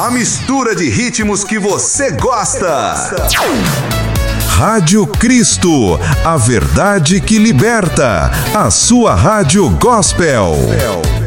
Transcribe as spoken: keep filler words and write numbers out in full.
A mistura de ritmos que você gosta. Rádio Cristo, a verdade que liberta. A sua rádio gospel.